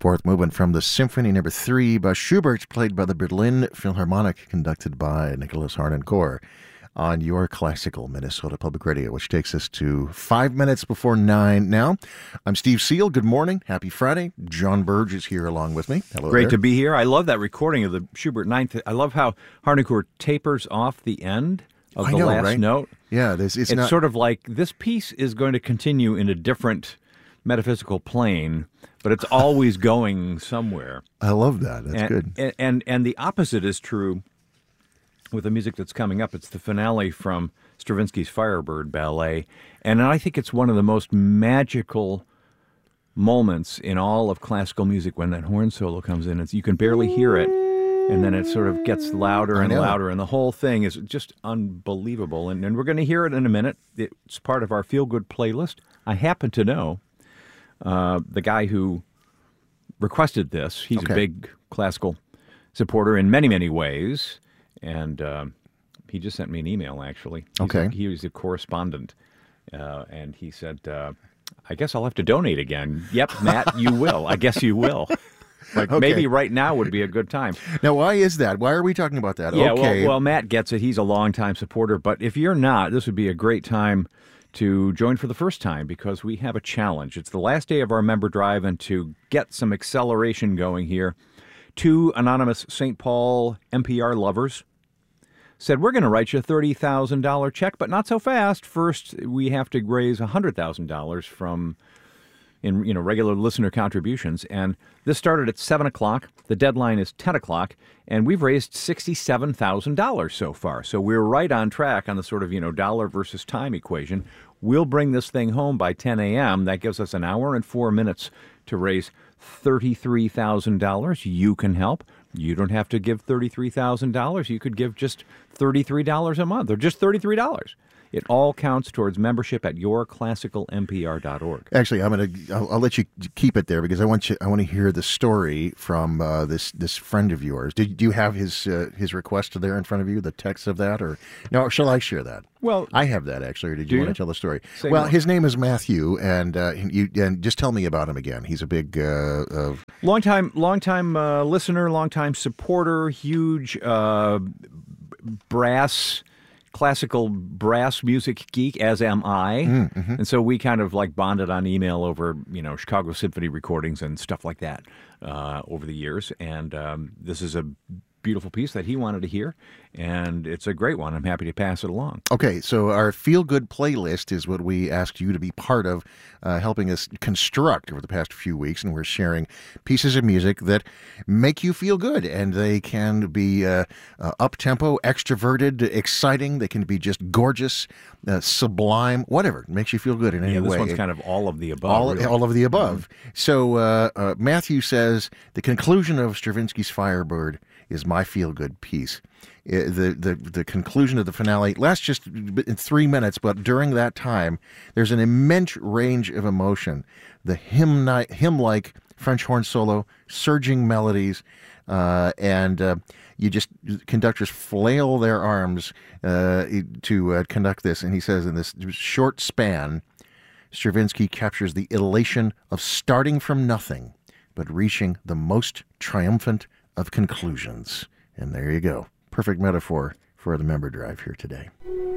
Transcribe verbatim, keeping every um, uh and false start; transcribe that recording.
fourth movement from the Symphony Number Three by Schubert, played by the Berlin Philharmonic, conducted by Nicholas Harnoncourt, on your classical Minnesota Public Radio, which takes us to five minutes before nine now. I'm Steve Seal. Good morning. Happy Friday. John Burge is here along with me. Hello. Great there. to be here. I love that recording of the Schubert Ninth. I love how Harnoncourt tapers off the end of I the know, last right? note. Yeah, this it's, It's not sort of like this piece is going to continue in a different metaphysical plane, but it's always going somewhere. I love that. That's and, good. And, and and the opposite is true with the music that's coming up. It's the finale from Stravinsky's Firebird Ballet, and I think it's one of the most magical moments in all of classical music when that horn solo comes in. It's, you can barely hear it, and then it sort of gets louder and louder, and the whole thing is just unbelievable. And, and we're going to hear it in a minute. It's part of our feel-good playlist. I happen to know uh, the guy who requested this. He's Okay. a big classical supporter in many, many ways, and um, he just sent me an email, actually. He's Okay. A, he was a correspondent, uh, and he said, uh, I guess I'll have to donate again. Yep, Matt, you will. I guess you will. Like, Okay. maybe right now would be a good time. Now, why is that? Why are we talking about that? Yeah, okay. well, well, Matt gets it. He's a longtime supporter. But if you're not, this would be a great time to join for the first time, because we have a challenge. It's the last day of our member drive, and to get some acceleration going here, two anonymous Saint Paul M P R lovers said, we're going to write you a thirty thousand dollars check, but not so fast. First, we have to raise one hundred thousand dollars from in you know regular listener contributions. And this started at seven o'clock. The deadline is ten o'clock, and we've raised sixty-seven thousand dollars so far. So we're right on track on the sort of you know dollar versus time equation. We'll bring this thing home by ten a.m. That gives us an hour and four minutes to raise thirty-three thousand dollars. You can help. You don't have to give thirty-three thousand dollars. You could give just thirty-three dollars a month, or just thirty-three dollars. It all counts towards membership at your classical M P R dot org. Actually, I'm gonna. I'll, I'll let you keep it there, because I want you. I want to hear the story from uh, this this friend of yours. Did do you have his uh, his request there in front of you? The text of that, or no? Or shall I share that? Well, I have that actually. Or did do you, want you? to tell the story? Say well, more. his name is Matthew, and uh, you and just tell me about him again. He's a big uh, of long time, long time uh, listener, long time supporter, huge uh, brass. classical brass music geek, as am I. Mm, mm-hmm. And so we kind of like bonded on email over, you know, Chicago Symphony recordings and stuff like that uh, over the years. And um, this is a beautiful piece that he wanted to hear, and it's a great one. I'm happy to pass it along. Okay, so our feel-good playlist is what we asked you to be part of, uh, helping us construct over the past few weeks, and we're sharing pieces of music that make you feel good, and they can be uh, uh, up-tempo, extroverted, exciting. They can be just gorgeous, uh, sublime, whatever. It makes you feel good in any Yeah, this way. one's kind of all of the above. All, really. all of the above. So uh, uh, Matthew says, the conclusion of Stravinsky's Firebird is my feel-good piece. Uh, The, the the conclusion of the finale lasts just in three minutes, but during that time, there's an immense range of emotion. The hymn hymn-like French horn solo, surging melodies, uh, and uh, you just conductors flail their arms uh, to uh, conduct this. And he says, in this short span, Stravinsky captures the elation of starting from nothing, but reaching the most triumphant of conclusions. And there you go. Perfect metaphor for the member drive here today.